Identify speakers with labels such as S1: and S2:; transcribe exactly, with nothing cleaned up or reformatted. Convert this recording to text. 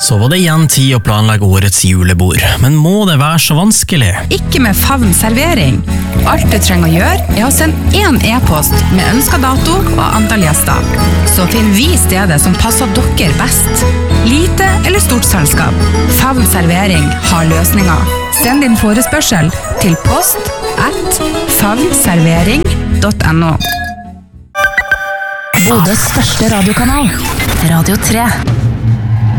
S1: Så var det igjen tid å planlegge årets julebord, men må det være så vanskelig?
S2: Ikke med Favn servering. Alt du trenger å gjøre er å sende en e-post med ønsket dato og antall gjester. Så finner vi stedet som passer dere best. Lite eller stort selskap. Favn servering har løsninger. Send din forespørsel til post at favnservering punktum no.
S3: Bodøs største radiokanal, Radio tre.